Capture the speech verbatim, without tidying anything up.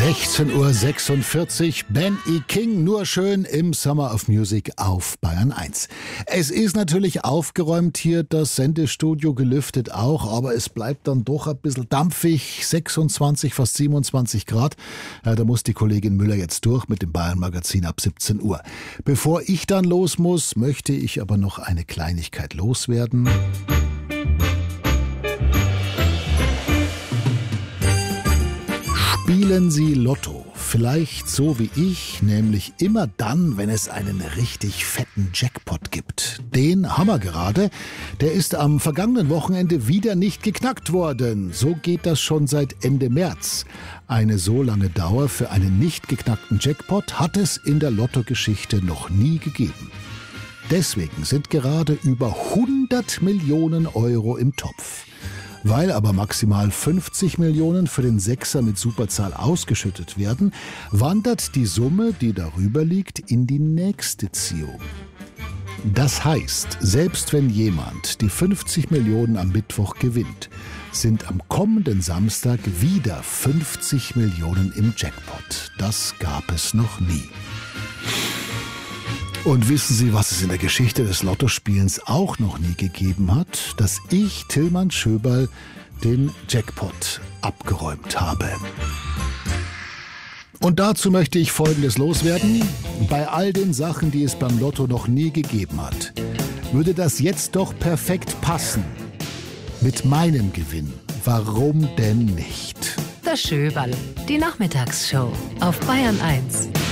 sechzehn Uhr sechsundvierzig, Ben E. King, nur schön im Summer of Music auf Bayern eins. Es ist natürlich aufgeräumt hier, das Sendestudio gelüftet auch, aber es bleibt dann doch ein bisschen dampfig, sechsundzwanzig, fast siebenundzwanzig Grad. Ja, da muss die Kollegin Müller jetzt durch mit dem Bayern-Magazin ab siebzehn Uhr. Bevor ich dann los muss, möchte ich aber noch eine Kleinigkeit loswerden. Spielen Sie Lotto, vielleicht so wie ich, nämlich immer dann, wenn es einen richtig fetten Jackpot gibt. Den haben wir gerade. Der ist am vergangenen Wochenende wieder nicht geknackt worden. So geht das schon seit Ende März. Eine so lange Dauer für einen nicht geknackten Jackpot hat es in der Lottogeschichte noch nie gegeben. Deswegen sind gerade über hundert Millionen Euro im Topf. Weil aber maximal fünfzig Millionen für den Sechser mit Superzahl ausgeschüttet werden, wandert die Summe, die darüber liegt, in die nächste Ziehung. Das heißt, selbst wenn jemand die fünfzig Millionen am Mittwoch gewinnt, sind am kommenden Samstag wieder fünfzig Millionen im Jackpot. Das gab es noch nie. Und wissen Sie, was es in der Geschichte des Lottospielens auch noch nie gegeben hat? Dass ich, Tilman Schöberl, den Jackpot abgeräumt habe. Und dazu möchte ich Folgendes loswerden. Bei all den Sachen, die es beim Lotto noch nie gegeben hat, würde das jetzt doch perfekt passen. Mit meinem Gewinn. Warum denn nicht? Das Schöberl, die Nachmittagsshow auf Bayern eins.